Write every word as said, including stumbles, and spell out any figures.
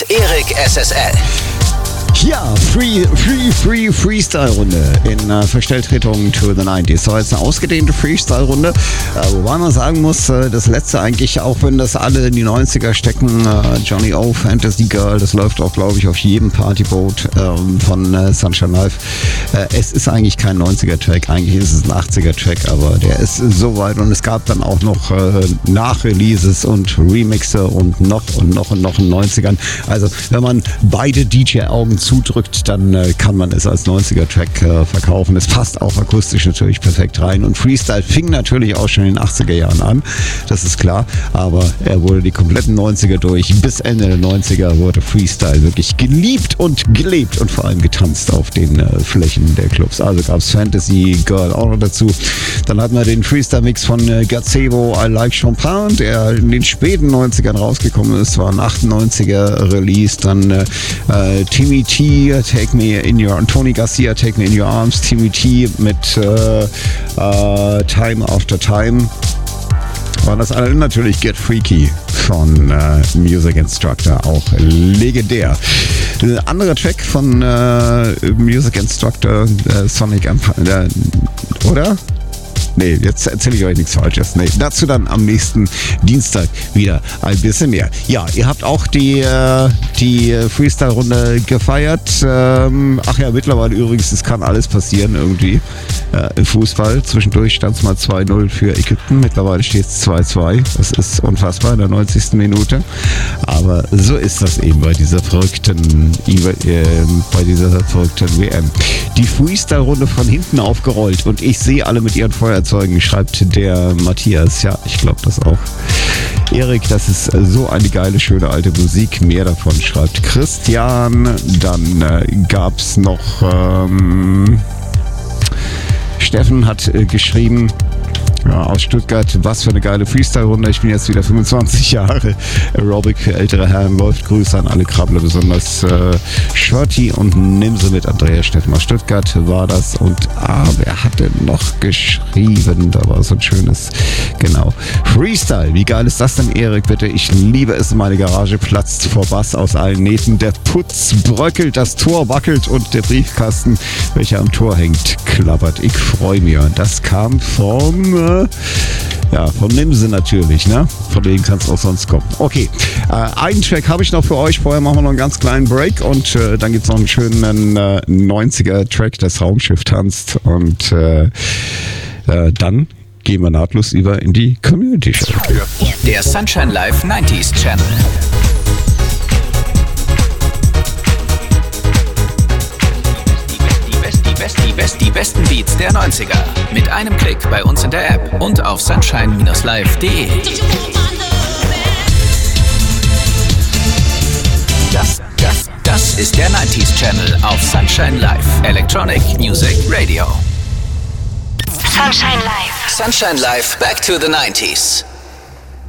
mit Erik S S L. Ja, Free, Free, Free, Freestyle-Runde in äh, Verstelltretung to the neunziger. So, jetzt eine ausgedehnte Freestyle-Runde, äh, wobei man sagen muss, äh, das letzte eigentlich, auch wenn das alle in die neunziger stecken, äh, Johnny O, Fantasy Girl, das läuft auch, glaube ich, auf jedem Partyboot äh, von äh, Sunshine Live. Äh, es ist eigentlich kein neunziger-Track, eigentlich ist es ein achtziger-Track, aber der ist so weit und es gab dann auch noch äh, Nachreleases und Remixe und noch und noch und noch in neunzigern. Also, wenn man beide D J-Augen zudrückt, dann äh, kann man es als neunziger-Track äh, verkaufen. Es passt auch akustisch natürlich perfekt rein. Und Freestyle fing natürlich auch schon in den achtziger Jahren an, das ist klar, aber er wurde die kompletten neunziger durch. Bis Ende der neunziger wurde Freestyle wirklich geliebt und gelebt und vor allem getanzt auf den äh, Flächen der Clubs. Also gab es Fantasy Girl auch noch dazu. Dann hatten wir den Freestyle-Mix von äh, Gazebo, I Like Champagne, der in den späten neunzigern rausgekommen ist, war ein achtundneunziger Release. Dann äh, äh, Timmy T, Take Me in Your, und Tony Garcia, Take Me in Your Arms, Timmy T mit äh, äh, Time After Time. War das alle natürlich Get Freaky von äh, Music Instructor, auch legendär. Ein anderer Track von äh, Music Instructor, äh, Sonic Empire, äh, oder? Nee, jetzt erzähle ich euch nichts Falsches. Nee, dazu dann am nächsten Dienstag wieder ein bisschen mehr. Ja, ihr habt auch die, äh, die Freestyle-Runde gefeiert. Ähm, ach ja, mittlerweile übrigens, es kann alles passieren irgendwie. Äh, Im Fußball, zwischendurch stand es mal zwei null für Ägypten. Mittlerweile steht es zwei zwei. Das ist unfassbar in der neunzigsten Minute. Aber so ist das eben bei dieser verrückten, äh, bei dieser verrückten W M. Die Freestyle-Runde von hinten aufgerollt und ich sehe alle mit ihren Feuerzeugen, schreibt der Matthias. Ja, ich glaube das auch. Erik, das ist so eine geile, schöne alte Musik. Mehr davon schreibt Christian. Dann äh, gab es noch ähm, Steffen hat äh, geschrieben, ja, aus Stuttgart, was für eine geile Freestyle-Runde. Ich bin jetzt wieder fünfundzwanzig Jahre. Aerobic für ältere Herren läuft. Grüße an alle Krabbler, besonders äh, Shorty und Nimse mit Andrea Steffen aus Stuttgart war das. Und ah, wer hat denn noch geschrieben? Da war so ein schönes, genau. Freestyle, wie geil ist das denn, Erik? Bitte, ich liebe es. Meine Garage platzt vor Bass aus allen Nähten. Der Putz bröckelt, das Tor wackelt und der Briefkasten, welcher am Tor hängt, klappert. Ich freue mich. Und das kam vom äh, ja, von Nimse natürlich, ne? Von denen kann es auch sonst kommen. Okay, äh, einen Track habe ich noch für euch. Vorher machen wir noch einen ganz kleinen Break und äh, dann gibt es noch einen schönen äh, neunziger-Track, das Raumschiff tanzt. Und äh, äh, dann gehen wir nahtlos über in die Community Show. Der Sunshine Live neunziger Channel. Die, best, die besten Beats der neunziger. Mit einem Klick bei uns in der App und auf sunshine live punkt de. Das, das, das ist der neunziger Channel auf Sunshine Live. Electronic Music Radio. Sunshine Live. Sunshine Live, back to the nineties.